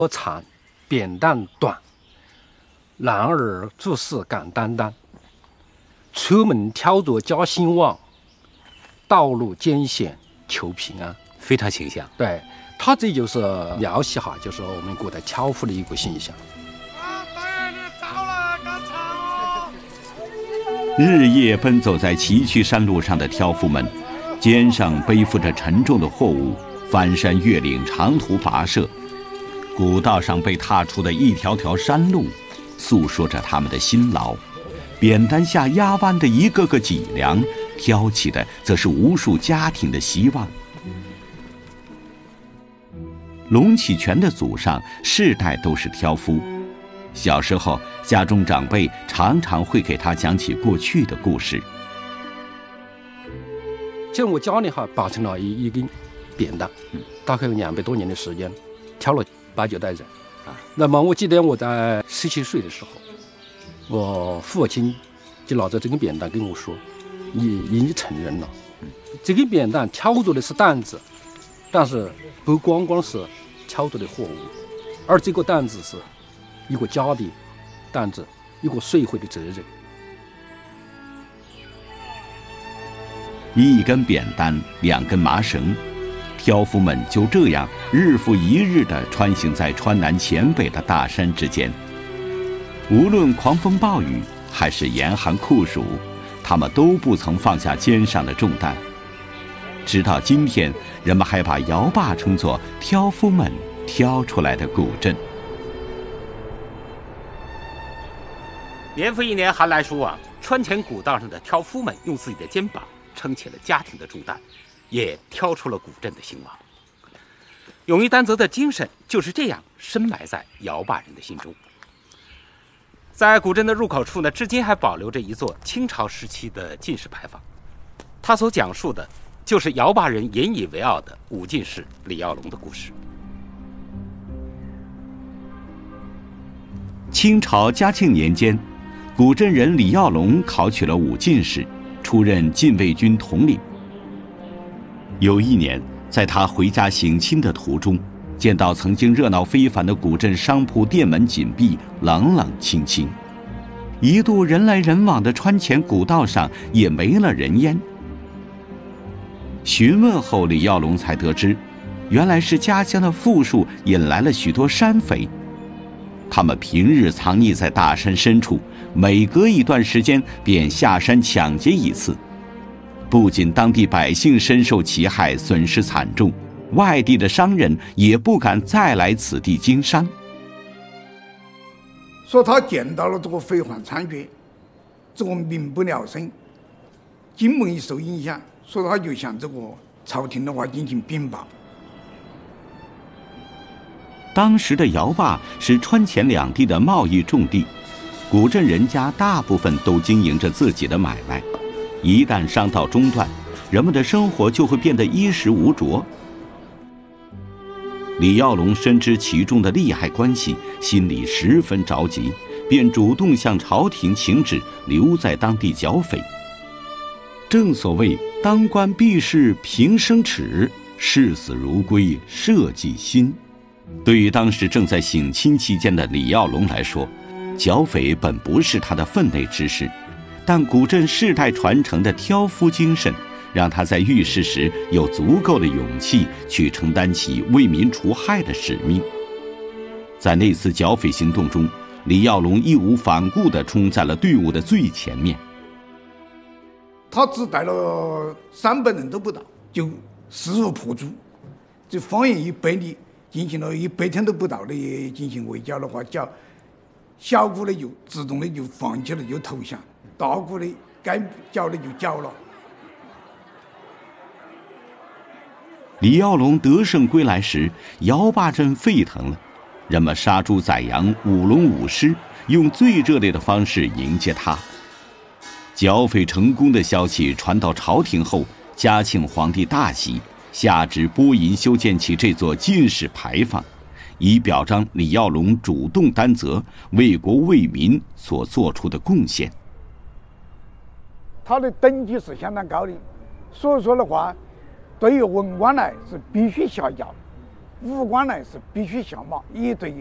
我长，扁担短，男儿做事敢担当，出门挑着家兴旺，道路艰险求平安。 非常形象。 对，他这就是描写哈，就是我们古代樵夫的一个形象。 日夜奔走在崎岖山路上的挑夫们，肩上背负着沉重的货物，翻山越岭，长途跋涉。古道上被踏出的一条条山路，诉说着他们的辛劳。扁担下压弯的一个个脊梁，挑起的则是无数家庭的希望。龙启全的祖上世代都是挑夫，小时候家中长辈常常会给他讲起过去的故事。 就我家里哈保存了一根扁担，大概有200多年的时间，挑了8、9代人。那么我记得我在17岁的时候，我父亲就拿着这根扁担跟我说：“你已经成人了。这根扁担挑着的是担子，但是不光光是挑着的货物，而这个担子是一个家的担子，一个社会的责任。” 一根扁担，2根麻绳，挑夫们就这样日复一日地穿行在川南黔北的大山之间。无论狂风暴雨还是严寒酷暑，他们都不曾放下肩上的重担。直到今天，人们还把摇坝称作挑夫们挑出来的古镇。 年复一年寒来暑往，川黔古道上的挑夫们用自己的肩膀撑起了家庭的重担，也挑出了古镇的兴亡。勇于担责的精神就是这样深埋在摇坝人的心中。在古镇的入口处呢，至今还保留着一座清朝时期的进士牌坊，它所讲述的就是摇坝人引以为傲的武进士李耀龙的故事。 清朝嘉庆年间，古镇人李耀龙考取了武进士，出任禁卫军统领。有一年，在他回家省亲的途中，见到曾经热闹非凡的古镇商铺店门紧闭，冷冷清清。一度人来人往的川黔古道上也没了人烟。询问后，李耀龙才得知，原来是家乡的富庶引来了许多山匪。他们平日藏匿在大山深处，每隔一段时间便下山抢劫一次。不仅当地百姓深受其害，损失惨重，外地的商人也不敢再来此地经商。 说他见到了这个匪患猖獗，这个民不聊生，经贸一受影响，所以他就向这个朝廷的话进行禀报。 当时的摇坝是川黔两地的贸易重地，古镇人家大部分都经营着自己的买卖，一旦商道中断，人们的生活就会变得衣食无着。李耀龙深知其中的利害关系，心里十分着急，便主动向朝廷请旨，留在当地剿匪。正所谓当官避世平生耻，视死如归社稷心。对于当时正在省亲期间的李耀龙来说，剿匪本不是他的分内之事，但古镇世代传承的挑夫精神，让他在遇事时有足够的勇气去承担起为民除害的使命。在那次剿匪行动中，李耀龙义无反顾地冲在了队伍的最前面。 他只带了300人都不到，就势如破竹，这方圆100里进行了100天都不到的进行围剿的话，叫小股的就自动的就放弃了，就投降；大股的该剿的就剿了。 李耀龙得胜归来时，摇坝镇沸腾了，人们杀猪宰羊，舞龙舞狮，用最热烈的方式迎接他。剿匪成功的消息传到朝廷后，嘉庆皇帝大喜，下旨拨银修建起这座进士牌坊，以表彰李耀龙主动担责、为国为民所做出的贡献。 他的等级是相当高的，所以说的话，对于文官来是必须下轿， 武官呢是必须下马，也对